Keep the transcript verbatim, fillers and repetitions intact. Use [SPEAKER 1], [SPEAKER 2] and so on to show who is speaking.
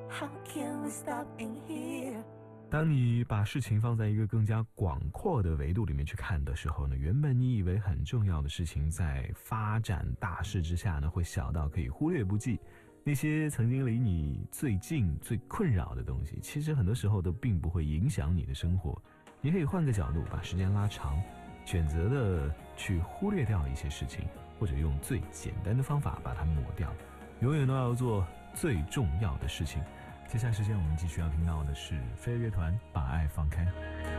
[SPEAKER 1] How can we stop in here？
[SPEAKER 2] 当你把事情放在一个更加广阔的维度里面去看的时候呢，原本你以为很重要的事情，在发展大势之下呢，会小到可以忽略不计。那些曾经离你最近最困扰的东西，其实很多时候都并不会影响你的生活。你可以换个角度，把时间拉长，选择的去忽略掉一些事情，或者用最简单的方法把它抹掉。永远都要做最重要的事情。接下来时间我们继续要听到的是飞儿乐团把爱放开。